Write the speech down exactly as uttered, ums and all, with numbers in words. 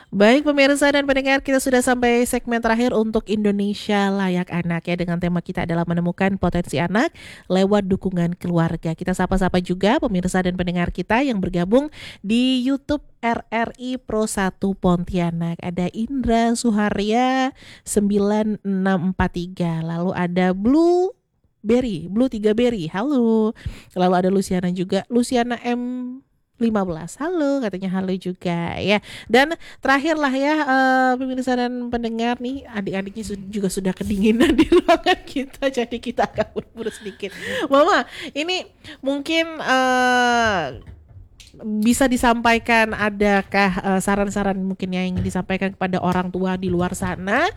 Baik pemirsa dan pendengar, kita sudah sampai segmen terakhir untuk Indonesia Layak Anak ya, dengan tema kita adalah menemukan potensi anak lewat dukungan keluarga. Kita sapa-sapa juga pemirsa dan pendengar kita yang bergabung di YouTube R R I Pro satu Pontianak. Ada Indra Suharya sembilan enam empat tiga, lalu ada Blue Berry, Blue tiga Berry, halo. Lalu ada Luciana juga, Luciana M lima belas, halo, katanya halo juga ya. Dan terakhir lah ya, uh, pemirsa dan pendengar nih, adik-adiknya su- juga sudah kedinginan di ruangan kita, jadi kita agak buru-buru sedikit. Mama, ini mungkin uh, bisa disampaikan, adakah uh, saran-saran mungkin yang ingin disampaikan kepada orang tua di luar sana